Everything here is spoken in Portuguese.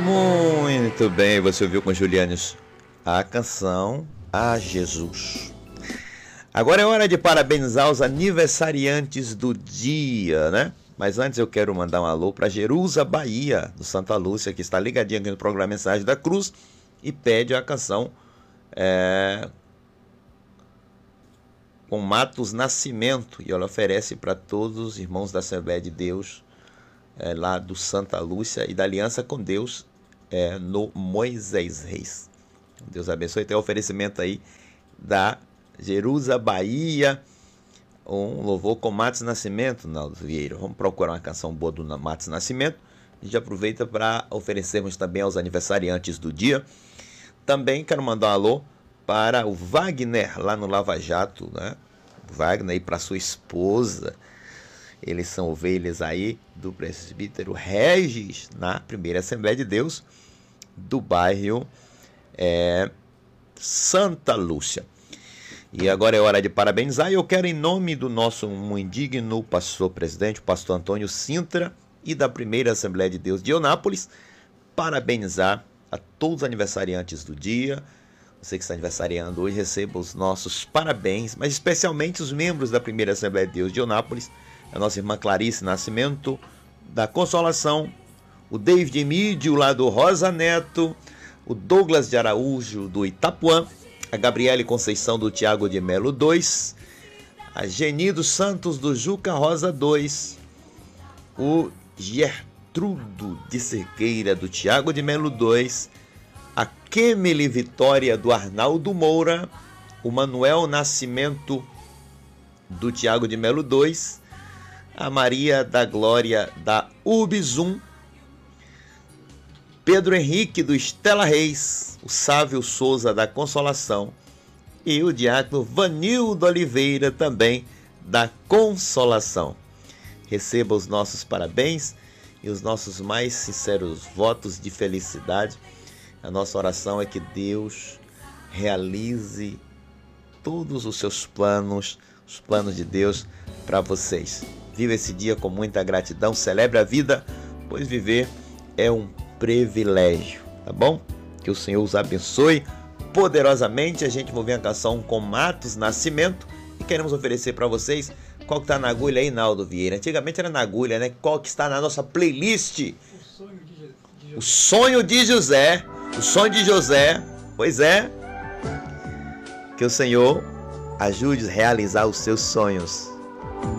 Muito bem, você ouviu com Julianes a canção A Jesus. Agora é hora de parabenizar os aniversariantes do dia, né? Mas antes eu quero mandar um alô para Jerusa, Bahia, do Santa Lúcia, que está ligadinha aqui no programa Mensagem da Cruz e pede a canção com Matos Nascimento, e ela oferece para todos os irmãos da Assembleia de Deus lá do Santa Lúcia e da Aliança com Deus no Moisés Reis. Deus abençoe. Tem o oferecimento aí da Jerusa, Bahia, um louvor com Matos Nascimento, Naldo Vieira. Vamos procurar uma canção boa do Matos Nascimento. A gente aproveita para oferecermos também aos aniversariantes do dia. Também quero mandar um alô para o Wagner, lá no Lava Jato, né? Wagner, e para sua esposa. Eles são ovelhas aí do presbítero Regis, na primeira Assembleia de Deus do bairro Santa Lúcia. E agora é hora de parabenizar. E eu quero, em nome do nosso indigno pastor presidente, o pastor Antônio Sintra, e da primeira Assembleia de Deus de Eunápolis, parabenizar a todos os aniversariantes do dia. Você que está aniversariando hoje, receba os nossos parabéns, mas especialmente os membros da primeira Assembleia de Deus de Eunápolis, a nossa irmã Clarice Nascimento, da Consolação, o David Emídio, lá do Rosa Neto, o Douglas de Araújo, do Itapuã, a Gabriele Conceição, do Tiago de Melo 2, a Genido Santos, do Juca Rosa 2, o Gertrudo de Cerqueira, do Tiago de Melo 2, a Kemily Vitória, do Arnaldo Moura, o Manuel Nascimento, do Tiago de Melo 2, a Maria da Glória, da Urbizum, Pedro Henrique, do Estela Reis, o Sávio Souza, da Consolação, e o diácono Vanildo Oliveira, também da Consolação. Receba os nossos parabéns e os nossos mais sinceros votos de felicidade. A nossa oração é que Deus realize todos os seus planos, os planos de Deus para vocês. Viva esse dia com muita gratidão, celebre a vida, pois viver é um privilégio, tá bom? Que o Senhor os abençoe poderosamente. A gente vai ouvir a canção com Matos Nascimento e queremos oferecer para vocês qual que está na agulha aí, Naldo Vieira. Antigamente era na agulha, né? Qual que está na nossa playlist? O Sonho de José. O Sonho de José. Pois é. Que o Senhor ajude a realizar os seus sonhos.